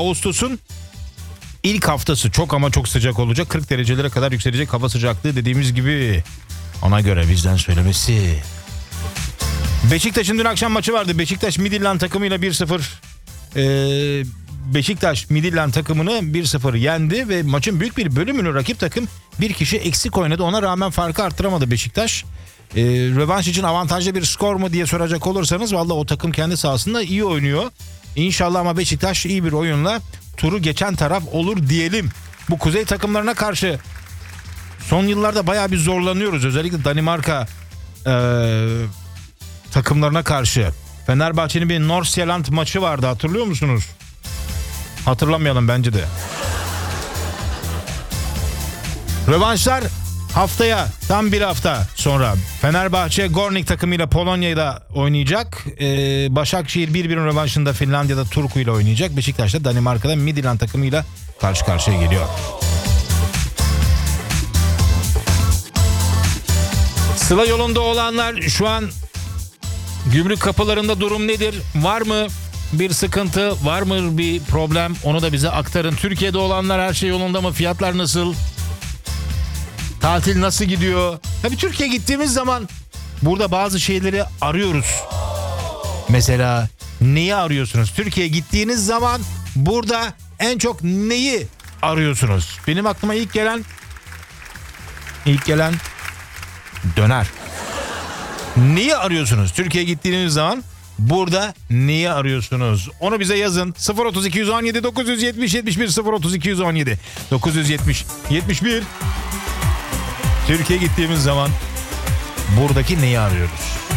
Ağustos'un ilk haftası çok ama çok sıcak olacak. 40 derecelere kadar yükselecek hava sıcaklığı dediğimiz gibi. Ona göre bizden söylemesi. Beşiktaş'ın dün akşam maçı vardı. Beşiktaş Midtjylland takımıyla 1-0 Beşiktaş Midtjylland takımını 1-0 yendi ve maçın büyük bir bölümünü rakip takım bir kişi eksik oynadı. Ona rağmen farkı arttıramadı Beşiktaş. Rövanş için avantajlı bir skor mu diye soracak olursanız vallahi o takım kendi sahasında iyi oynuyor. İnşallah ama Beşiktaş iyi bir oyunla turu geçen taraf olur diyelim. Bu kuzey takımlarına karşı son yıllarda bayağı bir zorlanıyoruz. Özellikle Danimarka takımlarına karşı. Fenerbahçe'nin bir Nordsjælland maçı vardı, hatırlıyor musunuz? Hatırlamayalım bence de. Rövanşlar haftaya, tam bir hafta sonra Fenerbahçe Gornik takımıyla Polonya'da oynayacak. Başakşehir 1-1'in rövanşında Finlandiya'da Turku ile oynayacak. Beşiktaş da Danimarka'da Midtjylland takımıyla karşı karşıya geliyor. Sıla yolunda olanlar şu an gümrük kapılarında durum nedir? Var mı bir sıkıntı? Var mı bir problem? Onu da bize aktarın. Türkiye'de olanlar her şey yolunda mı? Fiyatlar nasıl? Tatil nasıl gidiyor? Tabii Türkiye'ye gittiğimiz zaman burada bazı şeyleri arıyoruz. Mesela neyi arıyorsunuz? Türkiye'ye gittiğiniz zaman burada en çok neyi arıyorsunuz? Benim aklıma ilk gelen döner. Neyi arıyorsunuz? Türkiye'ye gittiğiniz zaman burada neyi arıyorsunuz? Onu bize yazın. 03217 970 71 03217 970 71. Türkiye'ye gittiğimiz zaman buradaki neyi arıyoruz?